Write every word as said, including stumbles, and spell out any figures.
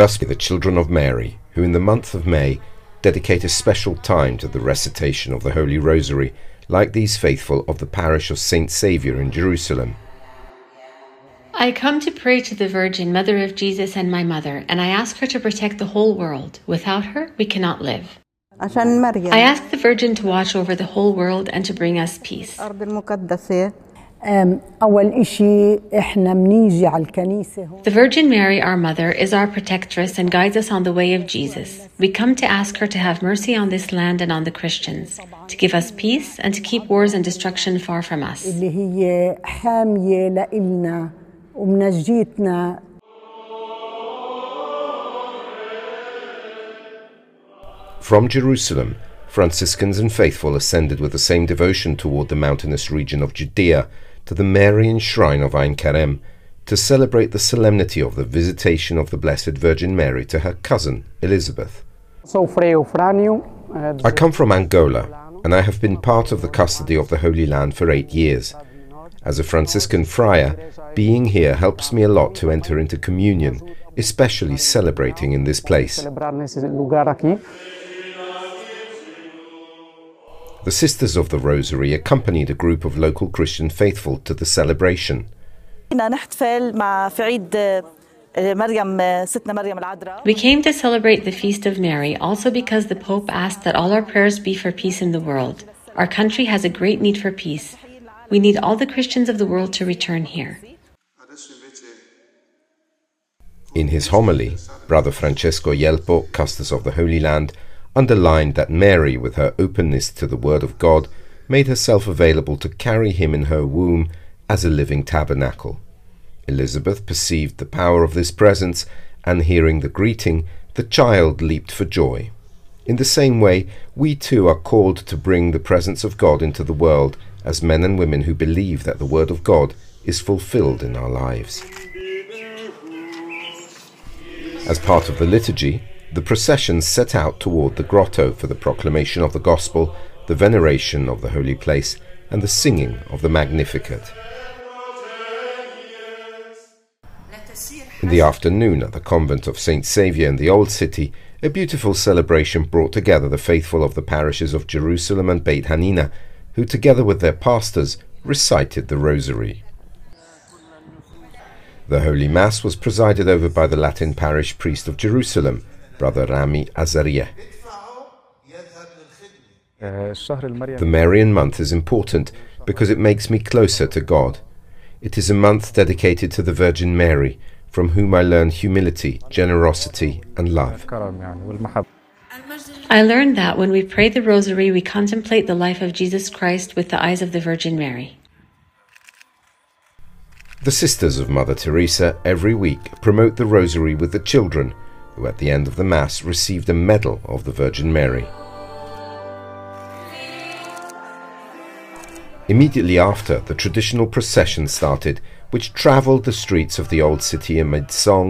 Thus the Children of Mary, who in the month of May dedicate a special time to the recitation of the Holy Rosary, like these faithful of the parish of Saint Saviour in Jerusalem. I come to pray to the Virgin, Mother of Jesus and my mother, and I ask her to protect the whole world. Without her, we cannot live. I ask the Virgin to watch over the whole world and to bring us peace. The Virgin Mary, our Mother, is our protectress and guides us on the way of Jesus. We come to ask her to have mercy on this land and on the Christians, to give us peace and to keep wars and destruction far from us. From Jerusalem, Franciscans and faithful ascended with the same devotion toward the mountainous region of Judea to the Marian shrine of Ein Kerem to celebrate the solemnity of the visitation of the Blessed Virgin Mary to her cousin Elizabeth. I come from Angola, and I have been part of the custody of the Holy Land for eight years. As a Franciscan friar, being here helps me a lot to enter into communion, especially celebrating in this place. The Sisters of the Rosary accompanied a group of local Christian faithful to the celebration. We came to celebrate the Feast of Mary also because the Pope asked that all our prayers be for peace in the world. Our country has a great need for peace. We need all the Christians of the world to return here. In his homily, Brother Francesco Yelpo, Custos of the Holy Land, underlined that Mary, with her openness to the Word of God, made herself available to carry him in her womb as a living tabernacle. Elizabeth perceived the power of this presence, and hearing the greeting, the child leaped for joy. In the same way, we too are called to bring the presence of God into the world as men and women who believe that the Word of God is fulfilled in our lives. As part of the liturgy, the procession set out toward the grotto for the proclamation of the Gospel, the veneration of the holy place, and the singing of the Magnificat. In the afternoon at the convent of Saint Saviour in the Old City, a beautiful celebration brought together the faithful of the parishes of Jerusalem and Beit Hanina, who together with their pastors recited the Rosary. The Holy Mass was presided over by the Latin parish priest of Jerusalem, Brother Rami Azarieh. The Marian month is important because it makes me closer to God. It is a month dedicated to the Virgin Mary, from whom I learn humility, generosity, and love. I learned that when we pray the Rosary, we contemplate the life of Jesus Christ with the eyes of the Virgin Mary. The Sisters of Mother Teresa every week promote the Rosary with the children, who at the end of the Mass received a medal of the Virgin Mary. Immediately after, the traditional procession started, which travelled the streets of the Old City amid song